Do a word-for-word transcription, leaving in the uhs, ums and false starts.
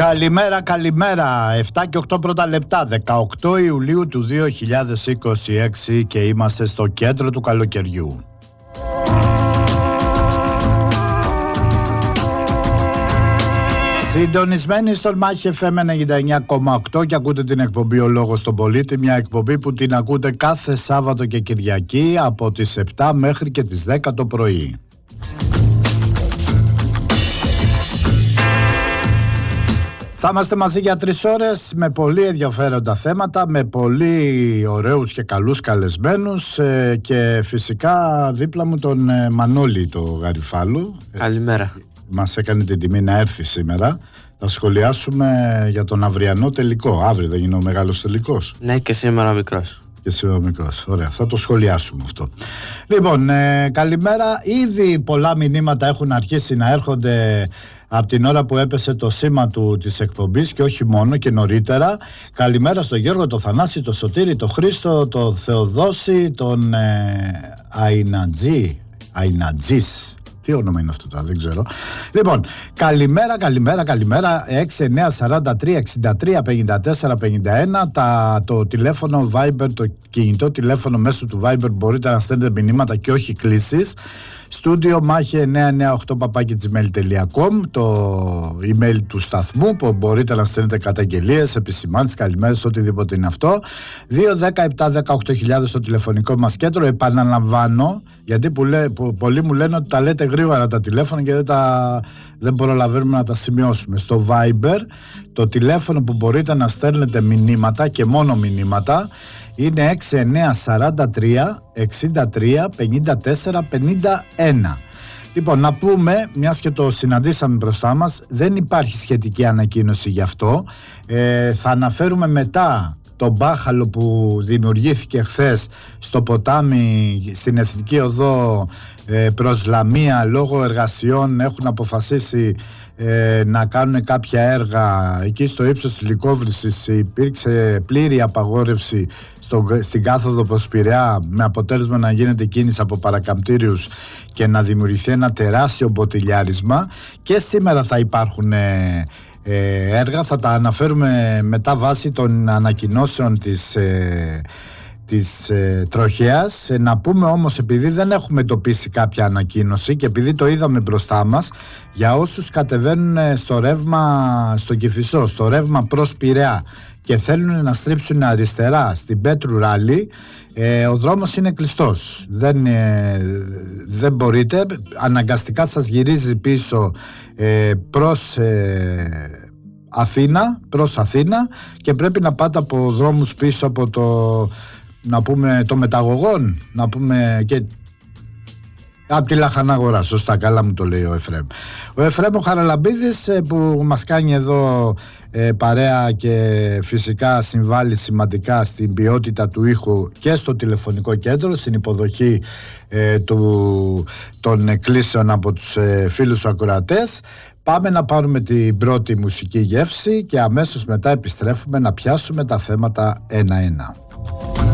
Καλημέρα, καλημέρα. εφτά και οκτώ πρώτα λεπτά, δεκαοκτώ Ιουλίου του δύο χιλιάδες είκοσι έξι και είμαστε στο κέντρο του καλοκαιριού. Συντονισμένοι στον Μάχη εφ εμ ενενήντα εννιά κόμμα οκτώ και ακούτε την εκπομπή «Ο Λόγος στον Πολίτη», μια εκπομπή που την ακούτε κάθε Σάββατο και Κυριακή από τις επτά μέχρι και τις δέκα το πρωί. Θα είμαστε μαζί για τρεις ώρες με πολύ ενδιαφέροντα θέματα, με πολύ ωραίους και καλούς καλεσμένους ε, και φυσικά δίπλα μου τον ε, Μανώλη το Γαριφάλου. Καλημέρα. Μας έκανε την τιμή να έρθει σήμερα. Θα σχολιάσουμε για τον αυριανό τελικό. Αύριο δεν είναι ο μεγάλος τελικός? Ναι, και σήμερα ο μικρός. Και σήμερα ο μικρός. Ωραία, θα το σχολιάσουμε αυτό. Λοιπόν, ε, καλημέρα. Ήδη πολλά μηνύματα έχουν αρχίσει να έρχονται από την ώρα που έπεσε το σήμα του της εκπομπής και όχι μόνο και νωρίτερα. Καλημέρα στον Γιώργο, τον Θανάση, τον Σωτήρη, τον Χρήστο, τον Θεοδόση, τον ε, Αϊνατζή. Αϊνατζής. Τι όνομα είναι αυτό τώρα, δεν ξέρω. Λοιπόν, καλημέρα, καλημέρα, καλημέρα. έξι εννιά σαράντα τρία εξήντα τρία πενήντα τέσσερα πενήντα ένα. Τα, το τηλέφωνο Viber, το κινητό τηλέφωνο μέσω του Viber μπορείτε να στέλνετε μηνύματα και όχι κλήσεις. Στούντιο μάχη εννιά εννιά οκτώ παπάκι τζι μέιλ τελεία κομ, το email του σταθμού που μπορείτε να στέλνετε καταγγελίες, επισημάνσεις, καλημέρες, οτιδήποτε είναι αυτό. δύο δέκα επτά δεκαοκτώ χιλιάδες το τηλεφωνικό μας κέντρο. Επαναλαμβάνω, γιατί που λέ, που, πολλοί μου λένε ότι τα λέτε γρήγορα τα τηλέφωνα και δεν, τα, δεν προλαβαίνουμε να τα σημειώσουμε. Στο Viber, το τηλέφωνο που μπορείτε να στέλνετε μηνύματα και μόνο μηνύματα είναι έξι εννιά σαράντα τρία εξήντα τρία πενήντα τέσσερα πενήντα ένα. Λοιπόν, να πούμε, μιας και το συναντήσαμε μπροστά μας, δεν υπάρχει σχετική ανακοίνωση γι' αυτό. Ε, θα αναφέρουμε μετά το μπάχαλο που δημιουργήθηκε χθες στο ποτάμι στην Εθνική Οδό ε, προς Λαμία. Λόγω εργασιών έχουν αποφασίσει ε, να κάνουν κάποια έργα. Εκεί στο ύψος της Λυκόβρησης υπήρξε πλήρη απαγόρευση στο, στην κάθοδο προς Πειραιά, με αποτέλεσμα να γίνεται κίνηση από παρακαμπτήριους και να δημιουργηθεί ένα τεράστιο μποτιλιάρισμα. Και σήμερα θα υπάρχουν ε, έργα, θα τα αναφέρουμε μετά βάσει των ανακοινώσεων της, ε, της ε, τροχέας. Ε, να πούμε όμως, επειδή δεν έχουμε εντοπίσει κάποια ανακοίνωση και επειδή το είδαμε μπροστά μας, για όσους κατεβαίνουν στο ρεύμα, στο Κηφισό, στο ρεύμα προς Πειραιά και θέλουν να στρίψουν αριστερά στην Πέτρου Ράλι, ε, ο δρόμος είναι κλειστός. Δεν, ε, δεν μπορείτε, αναγκαστικά σας γυρίζει πίσω ε, προς ε, Αθήνα, προς Αθήνα και πρέπει να πάτε από δρόμους πίσω από το, να πούμε, το Μεταγωγόν, να πούμε, και από τη Λαχανάγορα, σωστά, καλά μου το λέει ο Εφραίμ. Ο Εφραίμ ο Χαραλαμπίδης που μας κάνει εδώ ε, παρέα και φυσικά συμβάλλει σημαντικά στην ποιότητα του ήχου και στο τηλεφωνικό κέντρο, στην υποδοχή ε, του, των εκκλήσεων από τους ε, φίλους ακροατές. Πάμε να πάρουμε την πρώτη μουσική γεύση και αμέσως μετά επιστρέφουμε να πιάσουμε τα θέματα ένα-ένα.